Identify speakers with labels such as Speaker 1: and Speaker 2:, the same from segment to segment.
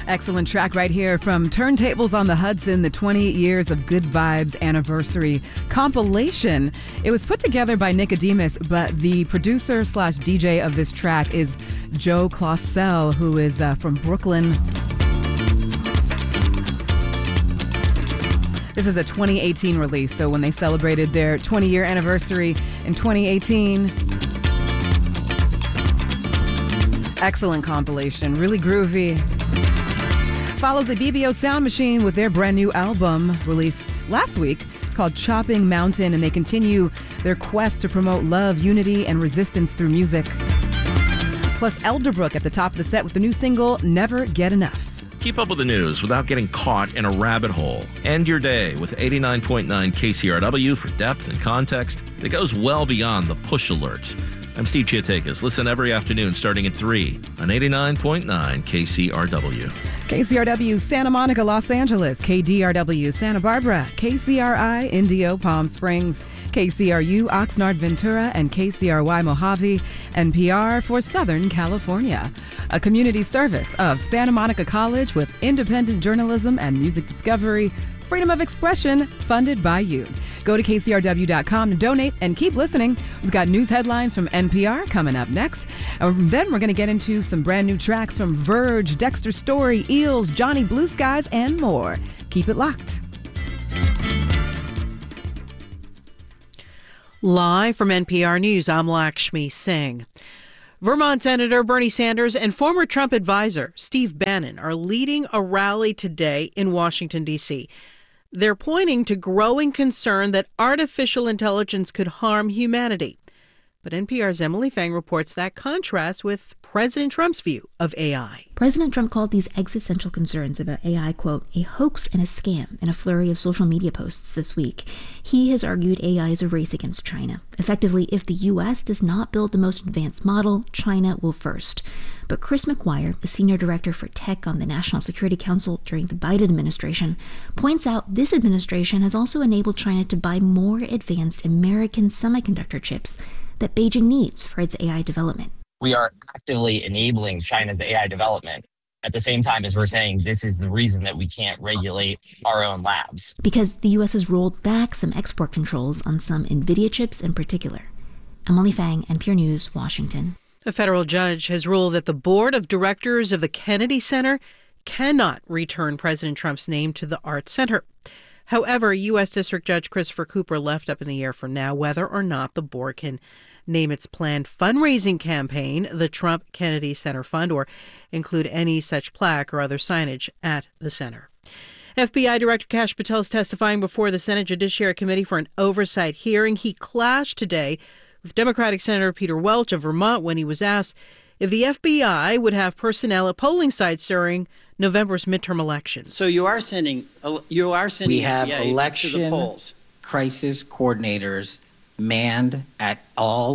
Speaker 1: Excellent track right here from Turntables on the Hudson, the 20 Years of Good Vibes Anniversary compilation. It was put together by Nicodemus, but the producer slash DJ of this track is Joe Clausell, who is from Brooklyn. This is a 2018 release, so when they celebrated their 20-year anniversary in 2018. Excellent compilation, really groovy. Follows a BBO Sound Machine with their brand new album released last week. It's called Chopping Mountain, and they continue their quest to promote love, unity, and resistance through music. Plus Elderbrook at the top of the set with the new single, Never Get Enough.
Speaker 2: Keep up with the news without getting caught in a rabbit hole. End your day with 89.9 KCRW for depth and context that goes well beyond the push alerts. I'm Steve Chiatakis. Listen every afternoon starting at 3 on 89.9 KCRW.
Speaker 1: KCRW Santa Monica, Los Angeles. KDRW Santa Barbara. KCRI Indio, Palm Springs. KCRU Oxnard, Ventura, and KCRY Mojave. NPR for Southern California. A community service of Santa Monica College with independent journalism and music discovery. Freedom of expression funded by you. Go to KCRW.com to donate and keep listening. We've got news headlines from NPR coming up next. And then we're going to get into some brand new tracks from Verge, Dexter Story, Eels, Johnny Blue Skies, and more. Keep it locked.
Speaker 3: Live from NPR News, I'm Lakshmi Singh. Vermont Senator Bernie Sanders and former Trump advisor Steve Bannon are leading a rally today in Washington, D.C. They're pointing to growing concern that artificial intelligence could harm humanity. But NPR's Emily Fang reports that contrasts with President Trump's view of AI.
Speaker 4: President Trump called these existential concerns about AI, quote, a hoax and a scam in a flurry of social media posts this week. He has argued AI is a race against China. Effectively, if the U.S. does not build the most advanced model, China will first. But Chris McGuire, the senior director for tech on the National Security Council during the Biden administration, points out this administration has also enabled China to buy more advanced American semiconductor chips that Beijing needs for its AI development.
Speaker 5: We are actively enabling China's AI development at the same time as we're saying this is the reason that we can't regulate our own labs.
Speaker 4: Because the U.S. has rolled back some export controls on some NVIDIA chips in particular. Emily Fang, NPR News, Washington.
Speaker 3: A federal judge has ruled that the board of directors of the Kennedy Center cannot return President Trump's name to the Arts Center. However, U.S. District Judge Christopher Cooper left up in the air for now whether or not the board can name its planned fundraising campaign the Trump Kennedy Center Fund, or include any such plaque or other signage at the center. FBI Director Kash Patel is testifying before the Senate Judiciary Committee for an oversight hearing. He clashed today with Democratic Senator Peter Welch of Vermont when he was asked if the FBI would have personnel at polling sites during November's midterm elections.
Speaker 6: So you are sending
Speaker 7: we have
Speaker 6: FBI's
Speaker 7: election
Speaker 6: to the polls.
Speaker 7: Crisis coordinators manned at all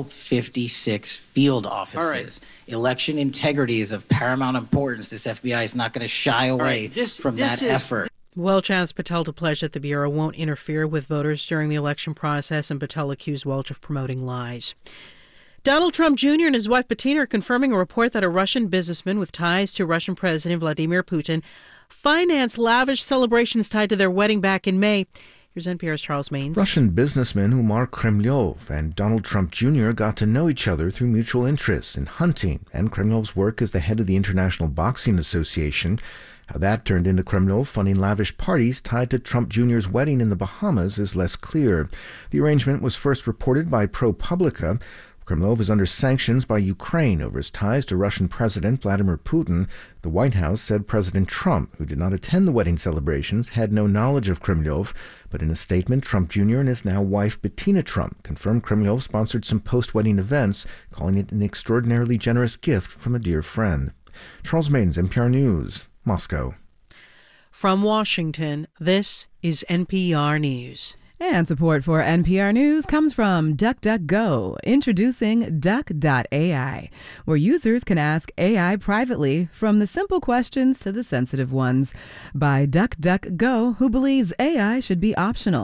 Speaker 7: 56 field offices.
Speaker 6: All right.
Speaker 7: Election integrity is of paramount importance. This FBI is not going to shy away from that effort.
Speaker 3: Welch asked Patel to pledge that the Bureau won't interfere with voters during the election process, and Patel accused Welch of promoting lies. Donald Trump Jr. and his wife Bettina are confirming a report that a Russian businessman with ties to Russian President Vladimir Putin financed lavish celebrations tied to their wedding back in May. Here's NPR's Charles Maines.
Speaker 8: Russian businessman Umar Kremlov and Donald Trump Jr. got to know each other through mutual interests in hunting and Kremlov's work as the head of the International Boxing Association. How that turned into Kremlov funding lavish parties tied to Trump Jr.'s wedding in the Bahamas is less clear. The arrangement was first reported by ProPublica. Kremlov is under sanctions by Ukraine over his ties to Russian President Vladimir Putin. The White House said President Trump, who did not attend the wedding celebrations, had no knowledge of Kremlov. But in a statement, Trump Jr. and his now wife Bettina Trump confirmed Kremlov sponsored some post-wedding events, calling it an extraordinarily generous gift from a dear friend. Charles Maines, NPR News, Moscow.
Speaker 3: From Washington, this is NPR News.
Speaker 1: And support for NPR News comes from DuckDuckGo, introducing Duck.ai, where users can ask AI privately from the simple questions to the sensitive ones. By DuckDuckGo, who believes AI should be optional.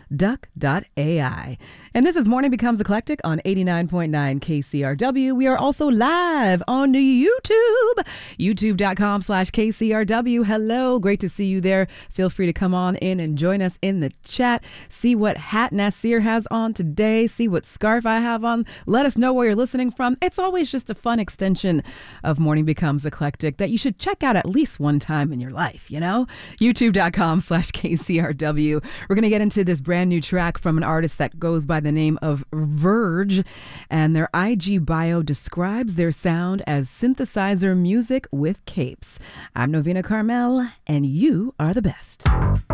Speaker 1: duck.ai. And this is Morning Becomes Eclectic on 89.9 KCRW. We are also live on YouTube, youtube.com/KCRW. Hello, great to see you there. Feel free to come on in and join us in the chat. See what hat Nasir has on today. See what scarf I have on. Let us know where you're listening from. It's always just a fun extension of Morning Becomes Eclectic that you should check out at least one time in your life, you know? youtube.com/KCRW. We're going to get into this brand new track from an artist that goes by the name of Verge, and their IG bio describes their sound as synthesizer music with capes. I'm Novena Carmel, and you are the best.